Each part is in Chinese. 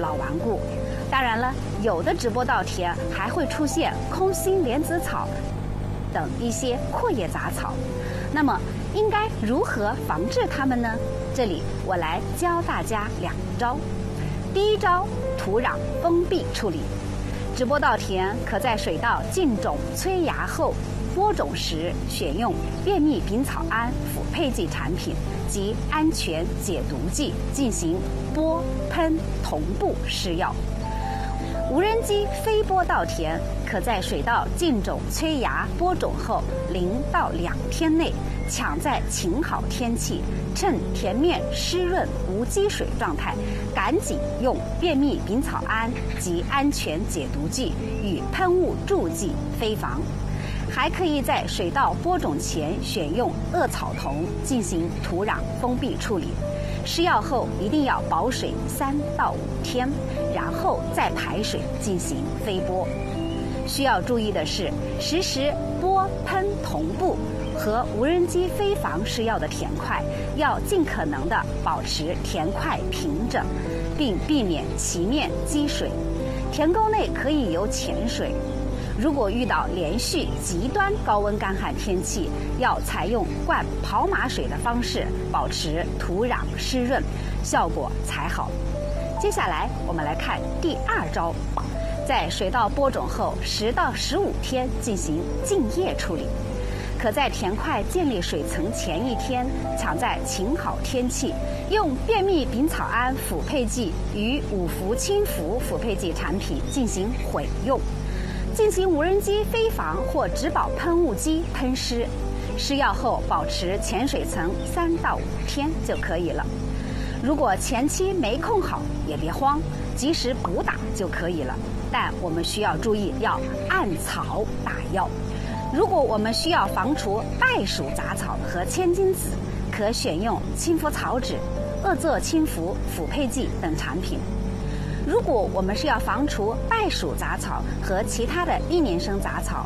老顽固。当然了，有的直播稻田还会出现空心莲子草等一些阔叶杂草。那么应该如何防治它们呢？这里我来教大家2招。第一招，土壤封闭处理。直播稻田可在水稻浸种催芽后播种时选用便秘丙草胺辅配剂产品及安全解毒剂进行播喷同步施药。无人机飞播稻田可在水稻浸种催芽播种后0到2天内，抢在晴好天气，趁田面湿润无积水状态，赶紧用便秘丙草胺及安全解毒剂与喷雾助剂飞防。还可以在水稻播种前选用恶草酮进行土壤封闭处理。施药后一定要保水3到5天，然后再排水进行飞播。需要注意的是，实时播喷同步和无人机飞防施药的田块要尽可能的保持田块平整，并避免其面积水。田沟内可以有浅水。如果遇到连续极端高温干旱天气，要采用灌跑马水的方式，保持土壤湿润，效果才好。接下来我们来看第2招，在水稻播种后10到15天进行浸液处理。可在田块建立水层前1天，抢在晴好天气，用便秘丙草胺辅配剂与5氟氢氟辅配剂产品进行混用。进行无人机飞防或植保喷雾机喷施，施药后保持浅水层3到5天就可以了。如果前期没控好也别慌，及时补打就可以了。但我们需要注意要按草打药。如果我们需要防除败鼠杂草和千金子，可选用青肤草酯、恶唑氢氟辅配剂等产品。如果我们是要防除败鼠杂草和其他的1年生杂草。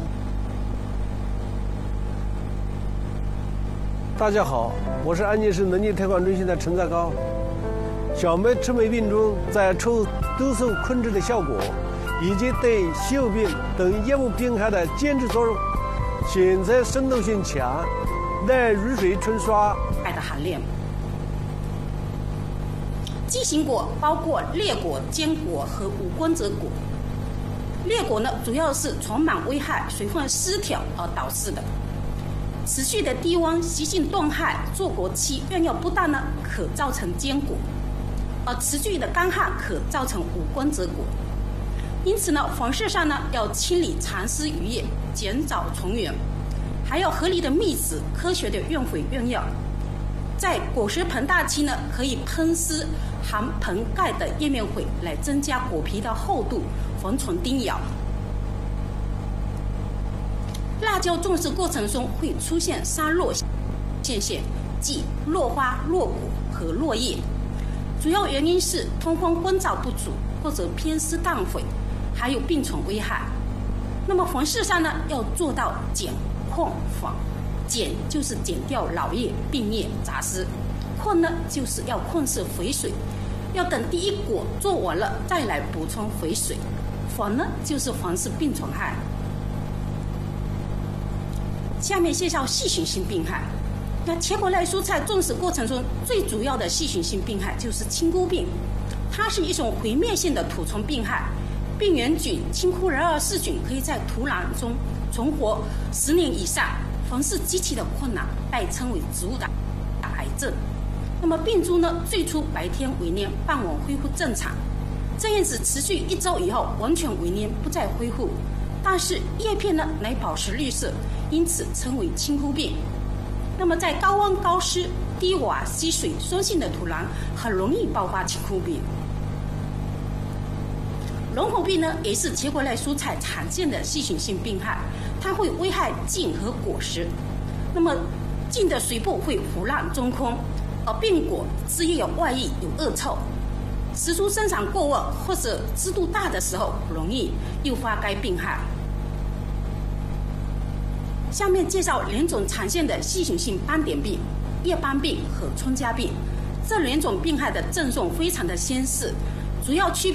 大家好，我是安吉市能级推广中心的陈再高。小麦赤霉病中在除毒素控制的效果，以及对稀有病等叶木病害的监制作用，选择渗透性强、耐雨水冲刷的含量。畸形果包括裂果、尖果和无光泽果。裂果呢，主要是虫螨危害、水分失调而导致的。持续的低温、习性冻害、坐果期用药不当呢，可造成尖果；而持续的干旱可造成无光泽果。因此呢，防治上呢要清理蚕丝余叶，减少虫源，还要合理的觅食，科学的用肥用药。在果实膨大期呢，可以喷施含硼钙的叶面肥来增加果皮的厚度，防虫叮咬。辣椒种植过程中会出现杀落现象，即落花、落果和落叶，主要原因是通风光照不足或者偏施氮肥，还有病虫危害。那么防治上呢，要做到减控防。减就是减掉老叶、病叶、杂丝，控呢就是要控制肥水，要等第一果做完了再来补充肥水。防呢就是防治病虫害。下面介绍细菌性病害。那茄果类蔬菜种植过程中最主要的细菌性病害就是青菇病，它是一种毁灭性的土虫病害，病原菌青枯仁二氏菌可以在土壤中存活10年以上。防治极其的困难，被称为植物的癌症。那么病株呢，最初白天萎蔫，傍晚恢复正常，这样子持续1周以后，完全萎蔫，不再恢复。但是叶片呢乃保持绿色，因此称为青枯病。那么在高温、高湿、低瓦、积水、酸性的土壤，很容易爆发青枯病。龙口病呢，也是茄果类蔬菜常见的细菌性病害，它会危害茎和果实。那么茎的水部会腐烂中空，而病果枝叶有外溢，有恶臭。植株生长过旺或者枝度大的时候，容易诱发该病害。下面介绍2种常见的细菌性斑点病：叶斑病和葱荚病。这2种病害的症状非常的相似，主要区别